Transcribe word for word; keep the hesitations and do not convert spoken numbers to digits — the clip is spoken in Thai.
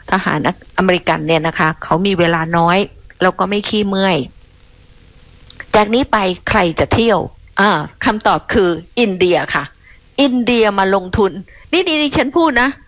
ทหารอเมริกันเนี่ยนะคะเขามีเวลาน้อยแล้วก็ไม่ขี้เมื่อยจากนี้ไปใครจะเที่ยวอ่าคำตอบคืออินเดียค่ะอินเดียมาลงทุนนี่นี่ฉันพูดนะ